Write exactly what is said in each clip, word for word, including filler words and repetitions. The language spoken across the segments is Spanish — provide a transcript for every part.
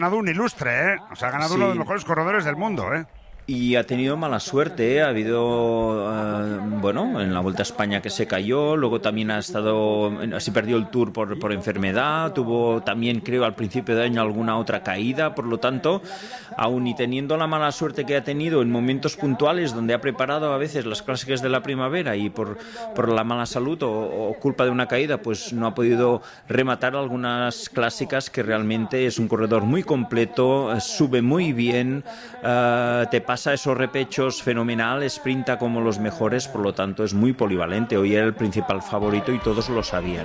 ganado un ilustre, ¿eh? O sea, ha ganado sí. uno de los mejores corredores del mundo, ¿eh? Y ha tenido mala suerte, ¿eh? Ha habido, uh, bueno, en la Vuelta a España que se cayó, luego también ha estado, se perdió el Tour por, por enfermedad, tuvo también, creo, al principio de año alguna otra caída, por lo tanto, aun y teniendo la mala suerte que ha tenido en momentos puntuales donde ha preparado a veces las clásicas de la primavera y por, por la mala salud o, o culpa de una caída, pues no ha podido rematar algunas clásicas que realmente es un corredor muy completo, sube muy bien, uh, te pasa esos repechos fenomenal, sprinta como los mejores, por lo tanto es muy polivalente. Hoy era el principal favorito y todos lo sabían,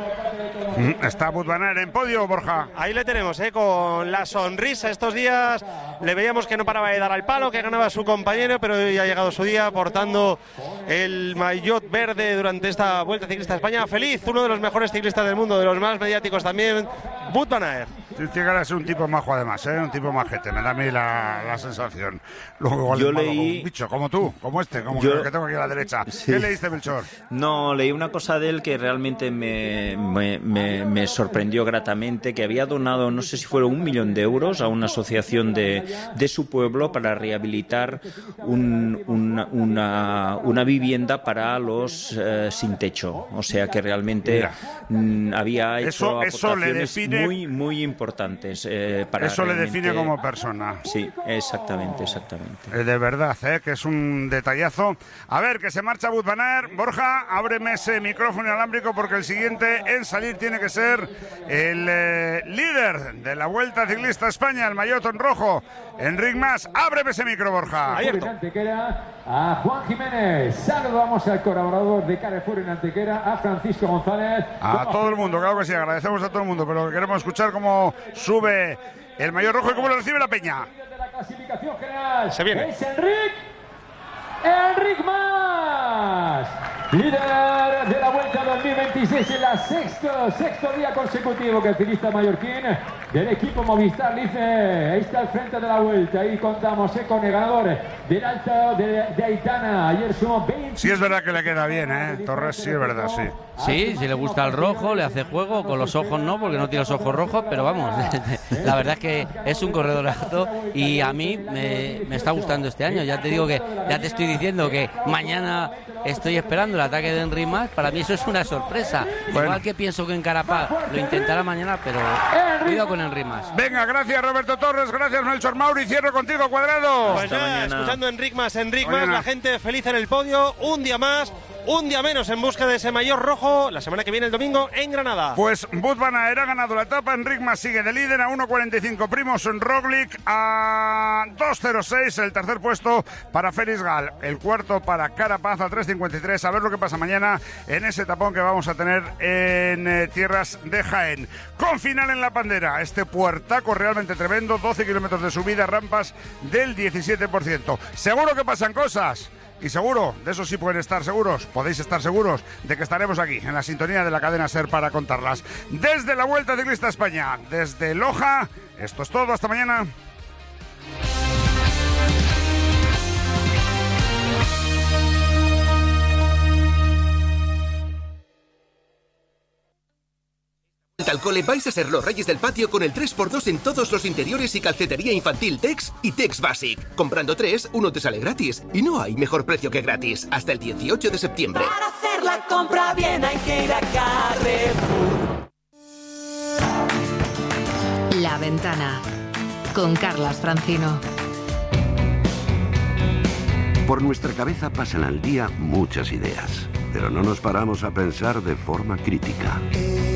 ¿eh? Está Wout van Aert en podio, Borja. Ahí le tenemos, ¿eh? Con la sonrisa. Estos días le veíamos que no paraba de dar al palo, que ganaba su compañero, pero hoy ha llegado su día portando el maillot verde durante esta Vuelta Ciclista a España. Feliz, uno de los mejores ciclistas del mundo, de los más mediáticos también, Wout van Aert. Tiene que ser un tipo majo además, ¿eh? Un tipo majete, me da a mí la, la sensación. Luego igual yo es malo, leí... como un bicho, como tú, como este, como yo... el que tengo aquí a la derecha. Sí. ¿Qué leíste, Melchor? No, leí una cosa de él que realmente me, me, me, me sorprendió gratamente, que había donado, no sé si fueron un millón de euros a una asociación de, de su pueblo para rehabilitar un, una, una, una vivienda para los eh, sin techo. O sea que realmente mm, había hecho eso, aportaciones eso le define... muy, muy importantes. importantes eh, para eso realmente... le define como persona. Sí, exactamente, exactamente. Eh, de verdad, eh, que es un detallazo. A ver, que se marcha Wout van Aert. Borja, ábreme ese micrófono inalámbrico porque el siguiente en salir tiene que ser el eh, líder de la Vuelta Ciclista a España, el maillot en rojo, Enric Mas. Ábreme ese micro, Borja. Abierto. A Juan Jiménez, saludamos al colaborador de Carrefour en Antequera, a Francisco González. A todo el mundo, claro que sí, agradecemos a todo el mundo, pero queremos escuchar cómo sube el maillot rojo y cómo lo recibe la peña. De la clasificación general se viene. Es Enric, Enric Mas, líder de la Vuelta dos mil veintiséis en la sexto, sexto día consecutivo que el ciclista mallorquín del equipo Movistar dice, ahí está al frente de la Vuelta, ahí contamos eh, con el ganador del Alto de, de Aitana, ayer sumó veinte... Sí es verdad que le queda bien, ¿eh? Torres, sí es verdad, sí. Sí, si le gusta el rojo, le hace juego, con los ojos no, porque no tiene los ojos rojos, pero vamos, la verdad es que es un corredorazo y a mí me, me está gustando este año. Ya te digo que, ya te estoy diciendo que mañana estoy esperando el ataque de Enric Mas, para mí eso es una sorpresa. Bueno. Igual que pienso que en Carapaz lo intentará mañana, pero cuidado con Enric Mas. Venga, gracias Roberto Torres, gracias Melchor Mauri, cierro contigo, Cuadrado. Pues nada, escuchando a Enric Mas, Enric Mas, la gente feliz en el podio, un día más. Un día menos en busca de ese maillot rojo la semana que viene el domingo en Granada. Pues Wout van Aert ha ganado la etapa, Enric Mas sigue de líder a uno cuarenta y cinco, Primož Roglič a dos cero seis, el tercer puesto para Félix Gal, el cuarto para Carapaz a tres cincuenta y tres. A ver lo que pasa mañana en ese tapón que vamos a tener en eh, tierras de Jaén. Con final en la Pandera, este puertaco realmente tremendo, doce kilómetros de subida, rampas del diecisiete por ciento. Seguro que pasan cosas. Y seguro, de eso sí pueden estar seguros, podéis estar seguros de que estaremos aquí, en la sintonía de la cadena SER para contarlas. Desde la Vuelta Ciclista a España, desde Loja, esto es todo, hasta mañana. Al cole vais a ser los reyes del patio con el tres por dos en todos los interiores y calcetería infantil Tex y Tex Basic. Comprando tres, uno te sale gratis. Y no hay mejor precio que gratis. Hasta el dieciocho de septiembre. Para hacer la compra bien hay que ir a Carrefour. La Ventana con Carlas Francino. Por nuestra cabeza pasan al día muchas ideas, pero no nos paramos a pensar de forma crítica.